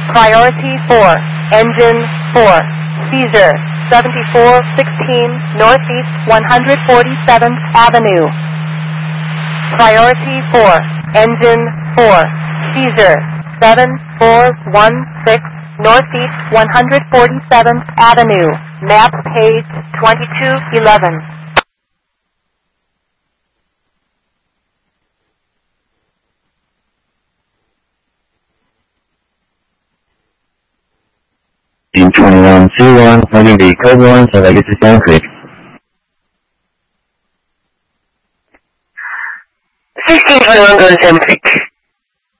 Priority 4, Engine 4, Caesar, 7416 Northeast 147th Avenue. Priority 4, Engine 4, Caesar, 7416 Northeast 147th Avenue, map page 2211. In 2121, finding the code 1, so I get to sound click. 1621 goes to Sim 6.